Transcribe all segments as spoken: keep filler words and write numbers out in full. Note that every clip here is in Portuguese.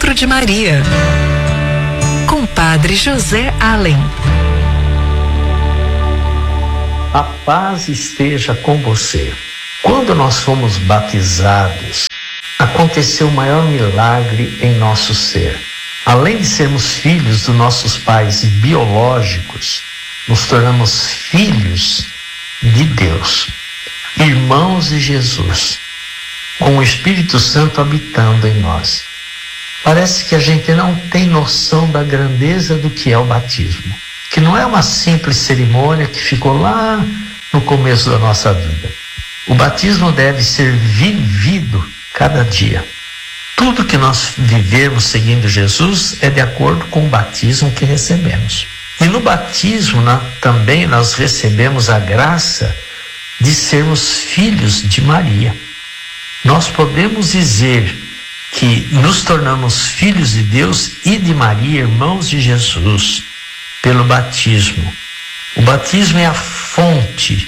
encontro de Maria, com Padre José Allen. A paz esteja com você. Quando nós fomos batizados, aconteceu o maior milagre em nosso ser. Além de sermos filhos dos nossos pais biológicos, nos tornamos filhos de Deus, irmãos de Jesus, com o Espírito Santo habitando em nós. Parece que a gente não tem noção da grandeza do que é o batismo, que não é uma simples cerimônia que ficou lá no começo da nossa vida. O batismo deve ser vivido cada dia. Tudo que nós vivermos seguindo Jesus é de acordo com o batismo que recebemos. E no batismo na, também nós recebemos a graça de sermos filhos de Maria. Nós podemos dizer que nos tornamos filhos de Deus e de Maria, irmãos de Jesus, pelo batismo. O batismo é a fonte,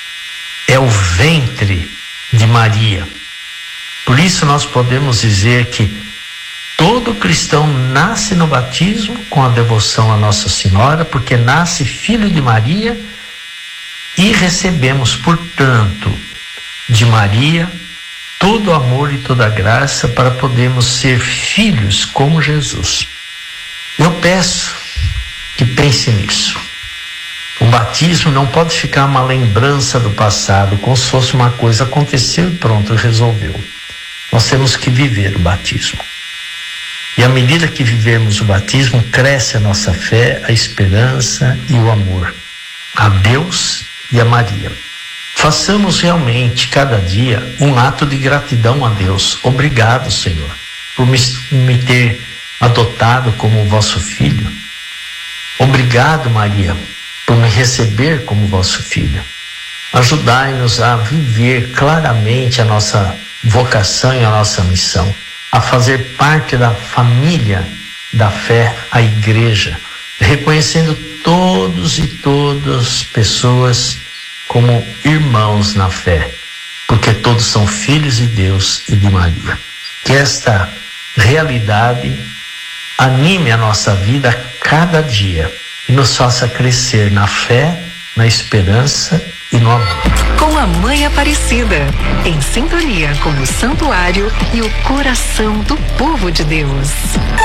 é o ventre de Maria. Por isso nós podemos dizer que todo cristão nasce no batismo com a devoção a Nossa Senhora, porque nasce filho de Maria e recebemos, portanto, de Maria todo amor e toda graça para podermos ser filhos como Jesus. Eu peço que pense nisso. O batismo não pode ficar uma lembrança do passado, como se fosse uma coisa aconteceu e pronto, resolveu. Nós temos que viver o batismo. E à medida que vivermos o batismo, cresce a nossa fé, a esperança e o amor a Deus e a Maria. Façamos realmente, cada dia, um ato de gratidão a Deus. Obrigado, Senhor, por me, me ter adotado como vosso filho. Obrigado, Maria, por me receber como vosso filho. Ajudai-nos a viver claramente a nossa vocação e a nossa missão, a fazer parte da família da fé, a igreja, reconhecendo todos e todas pessoas como irmãos na fé, porque todos são filhos de Deus e de Maria. Que esta realidade anime a nossa vida a cada dia e nos faça crescer na fé, na esperança e no amor. Com a Mãe Aparecida, em sintonia com o santuário e o coração do povo de Deus.